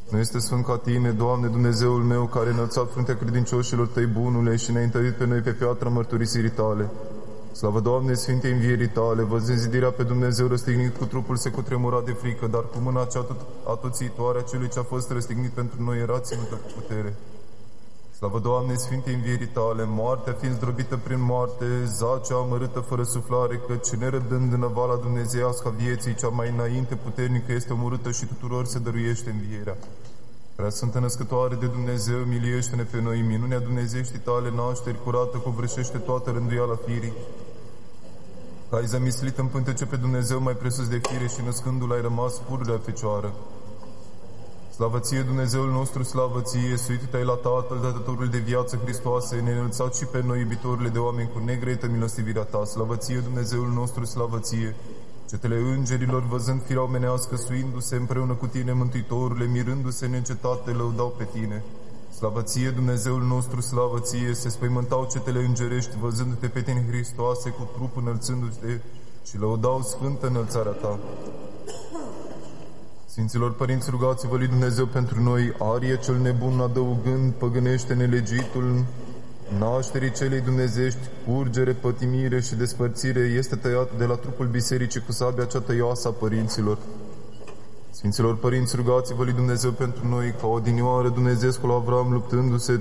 Nu este sfânt ca Tine, Doamne, Dumnezeul meu, care a înălțat fruntea credincioșilor Tăi bunule și ne-a întărit pe noi pe piatra mărturisirii Tale. Slavă, Doamne, Sfintei învierii Tale, văzând zidirea pe Dumnezeu răstignit cu trupul se cutremurat de frică, dar cu mâna cea atoțiitoare a celui ce a fost răstignit pentru noi era ținută cu putere. Slavă, Doamne, Sfintei învierii Tale, moartea fiind zdrobită prin moarte, zacea amărâtă fără suflare, căci nerăbdând în vala dumnezeiască a vieții, cea mai înainte puternică este omorâtă și tuturor se dăruiește învierea. Prea Sfântă Născătoare de Dumnezeu, miliește-ne pe noi, minunea Dumnezeieștii Tale, nașteri curată, covârșește toată rânduiala firii, că ai zămislit în pântece pe Dumnezeu mai presus de fire și născându-l ai rămas pururea Fecioară. Slavă Ție, Dumnezeul nostru, slavă Ție, suit-te-ai la Tatăl, Dătătorul de viață Hristoase, ne-ai înălțat și pe noi, iubitorile de oameni, cu negrăită milostivirea Ta. Slavă Ție, Dumnezeul nostru, slavă Ție, cetele îngerilor, văzând firea omenească, suindu-se împreună cu Tine, Mântuitorule, mirându-se neîncetat, te lăudau pe Tine. Slavă Ție, Dumnezeul nostru, slavă Ție, se spăimântau cetele îngerești, văzându-te pe Tine, Hristoase, cu trupul înălțându-te și lăudau sfântă înălțarea Ta. Sfinților părinți, rugați-vă lui Dumnezeu pentru noi, arie cel nebun adăugând, păgânește nelegitul nașterii celei dumnezești, curgere, pătimire și despărțire, este tăiat de la trupul bisericii cu sabia cea tăioasă a părinților. Sfinților părinți, rugați-vă lui Dumnezeu pentru noi, ca odinioară Dumnezeescul Avram, luptându-se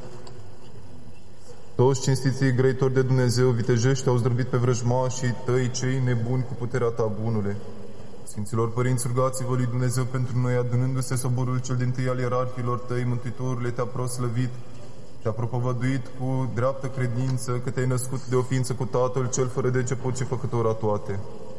toți cinstiții grăitori de Dumnezeu, vitejești au zdrobit pe vrăjmașii Tăi, cei nebuni, cu puterea Ta, bunule. Sfinților părinți, rugați-vă lui Dumnezeu pentru noi, adunându-se soborul cel dintâi al ierarhilor Tăi, Mântuitorule, Te-a proslăvit, Te-a propovăduit cu dreaptă credință, că Te-ai născut de o ființă cu Tatăl, Cel fără de început și Făcător a toate.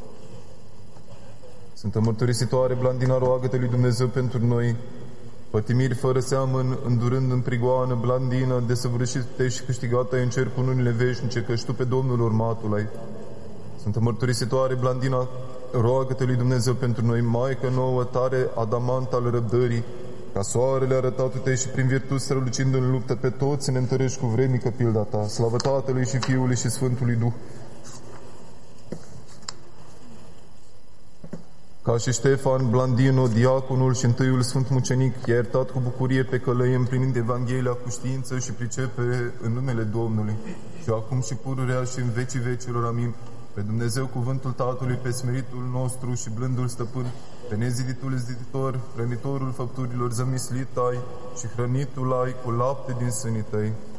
Sfântă mărturisitoare, Blandina, roagă-te lui Dumnezeu pentru noi, pătimiri fără seamăn, îndurând în prigoană, Blandina, desăvârșit-te și câștigat ai în cer cu cununile veșnice, căci Tu pe Domnul urmatul ai. Sfântă mărturisitoare, Blandina, roagă-te lui Dumnezeu pentru noi, Maică nouă, tare adamant al răbdării, ca soarele arătat-te și prin virtut strălucind în luptă pe toți ne întărești cu vrednică pilda Ta. Slavă Tatălui și Fiului și Sfântului Duh. Ca și Ștefan, Blandino, diaconul și întâiul sfânt mucenic, i-a iertat cu bucurie pe călăie, împlinind Evanghelia cu știință și pricepe în numele Domnului. Și acum și pururea și în vecii vecilor. Amin. Pe Dumnezeu, cuvântul Tatălui, pe smeritul nostru și blândul stăpân, pe neziditul ziditor, hrănitorul făpturilor, zămislit ai și hrănitul ai cu lapte din sânii Tăi.